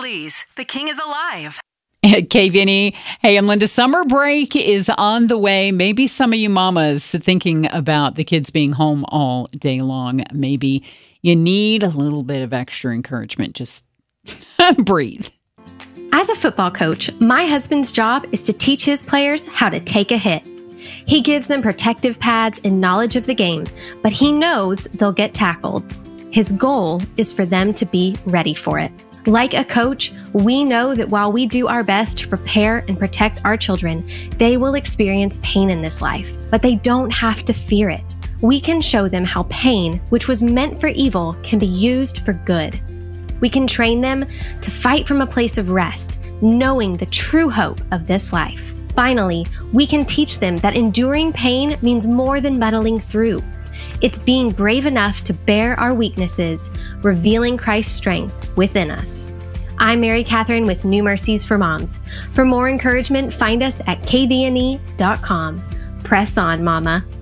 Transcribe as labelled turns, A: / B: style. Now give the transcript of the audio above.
A: please. The king is alive.
B: KVNE. Hey, I'm Linda. Summer break is on the way. Maybe some of you mamas thinking about the kids being home all day long. Maybe you need a little bit of extra encouragement. Just breathe.
C: As a football coach, my husband's job is to teach his players how to take a hit. He gives them protective pads and knowledge of the game, but he knows they'll get tackled. His goal is for them to be ready for it. Like a coach, we know that while we do our best to prepare and protect our children, they will experience pain in this life, but they don't have to fear it. We can show them how pain, which was meant for evil, can be used for good. We can train them to fight from a place of rest, knowing the true hope of this life. Finally, we can teach them that enduring pain means more than muddling through. It's being brave enough to bear our weaknesses, revealing Christ's strength within us. I'm Mary Catherine with New Mercies for Moms. For more encouragement, find us at kvne.com. Press on, Mama.